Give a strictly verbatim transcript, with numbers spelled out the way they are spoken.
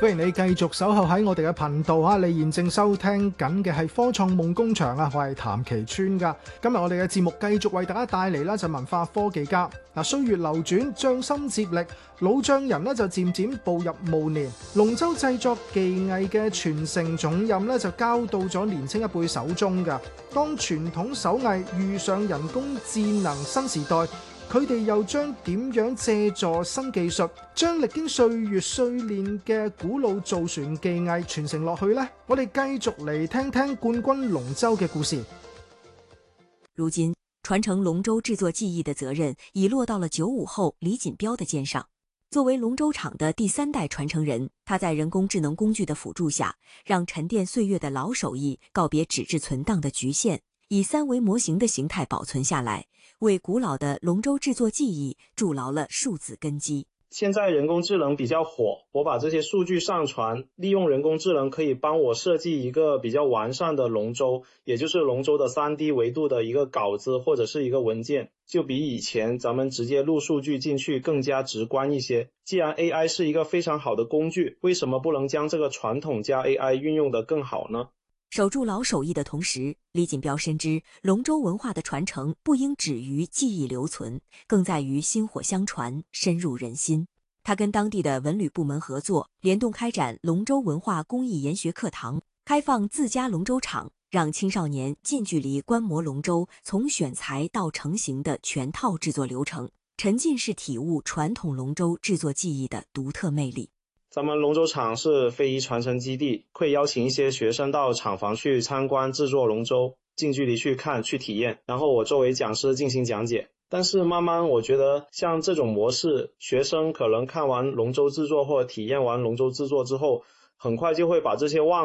歡迎你繼續守候喺我哋嘅頻道啊！你現正收聽緊嘅係科創夢工場啊，我係譚其川噶。今日我哋嘅節目繼續為大家帶嚟啦，就文化科技家嗱，歲月流轉，匠心接力，老匠人呢就漸漸步入暮年。龍舟製作技藝嘅傳承重任呢就交到咗年輕一輩手中噶。當傳統手藝遇上人工智能新時代，佢哋又將點樣借助新技術，將歷經歲月歲練嘅古老造船技藝傳承落去呢？我哋繼續嚟聽聽冠軍龍舟嘅故事。 如今，傳承龍舟製作技藝的責任已落到了九五後李錦標的肩上。作為龍舟廠的第三代傳承人，他在人工智能工具的輔助下，讓沉澱歲月的老手藝告別紙質存檔的局限，以三維模型的形態保存下來，為古老的龍舟製作技藝築牢了數字根基。 現在人工智能比較火，我把這些數據上傳，利用人工智能可以幫我設計一個比較完善的龍舟，也就是龍舟的 三 D 維度的一個稿子或者是一個文件，就比以前咱們直接錄數據進去更加直觀一些。既然 A I 是一個非常好的工具，為什麼不能將這個傳統加 A I 運用得更好呢？ 守住老手藝的同時，李錦標深知龍舟文化的傳承不應止於記憶留存，更在於薪火相傳，深入人心。他跟當地的文旅部門合作，聯動開展龍舟文化公益研學課堂，開放自家龍舟廠，讓青少年近距離觀摩龍舟從選材到成型的全套製作流程，沉浸式體悟傳統龍舟製作技藝的獨特魅力。 咱們龍舟廠是非遺傳承基地，會邀請一些學生到廠房去參觀製作龍舟，近距離去看去體驗，然後我作為講師進行講解。但是慢慢我覺得像這種模式，學生可能看完龍舟製作或體驗完龍舟製作之後，很快就會把這些忘